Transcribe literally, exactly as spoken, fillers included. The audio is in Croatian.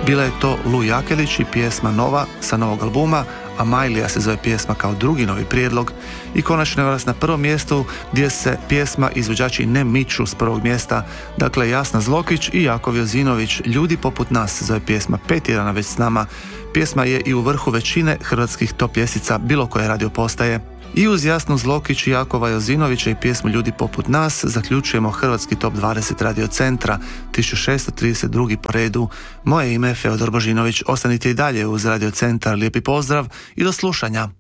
Bila je to Lu Jakelić i pjesma Nova sa novog albuma, a Majlija se zove pjesma kao drugi novi prijedlog. I konačno je vas na prvom mjestu gdje se pjesma izvođači ne miču s prvog mjesta, dakle Jasna Zlokić i Jakov Jozinović, Ljudi poput nas, zove pjesma pet tjedana već s nama. Pjesma je i u vrhu većine hrvatskih top ljestvica bilo koje radio postaje. I uz Jasnu Zlokić i Jakova Jozinovića i pjesmu Ljudi poput nas zaključujemo hrvatski top dvadeset Radio Centra, tisuću šessto trideset drugi po redu. Moje ime je Feodor Božinović, ostanite i dalje uz Radio Centar, lijepi pozdrav i do slušanja.